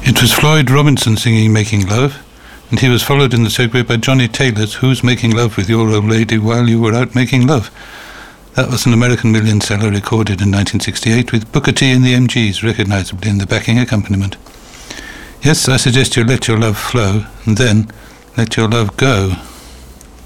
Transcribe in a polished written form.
It was Floyd Robinson singing Making Love, and he was followed in the segue by Johnny Taylor's Who's Making Love with Your Old Lady While You Were Out Making Love. That was an American million seller recorded in 1968 with Booker T and the MGs recognisably in the backing accompaniment. Yes, I suggest you let your love flow, and then let your love go.